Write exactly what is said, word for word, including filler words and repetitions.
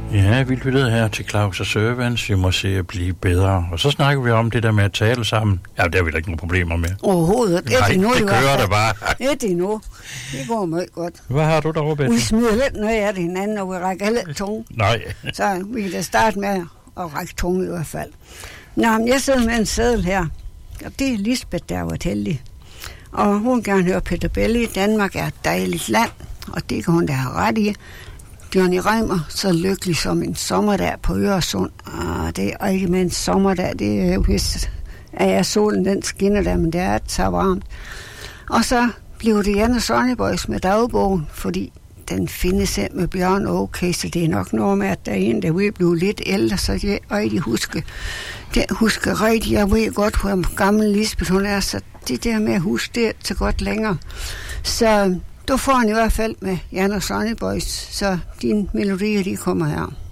Ja, vi lyttede her til Claus og Servants. Vi må se at blive bedre. Og så snakker vi om det der med at tale sammen. Ja, der er vel ikke nogen problemer med. Overhovedet. Nej, det, nu, det kører det bare. Et endnu. Det går meget godt. Hvad har du derovre, Betty? Vi smider lidt noget af det hinanden, og vi rækker lidt tunge. Nej. Så vi kan da starte med at række tunge i hvert fald. Nå, men jeg sidder med en seddel her. Og det er Lisbeth, der var heldig. Og hun gerne høre Peter Belli. Danmark er et dejligt land, og det kan hun da have ret i. Johnny Reimer, så lykkelig som en sommerdag på Øresund. Og det er ikke med en sommerdag, det er jo vist, at jeg solen den skinner der, men det er så varmt. Og så blev det Jan og Sonny Boys med dagbogen, fordi den findes selv med Bjørn okay, så det er nok noget med, at der er en, der vil blive lidt ældre, så det er rigtig huske. Det husker rigtigt, jeg ved godt, hvor gammel Lisbeth hun er, så det der med at huske, det er så godt længere. Så du får han i hvert fald med Jan og Sonny Boys, så dine melodier, de kommer her.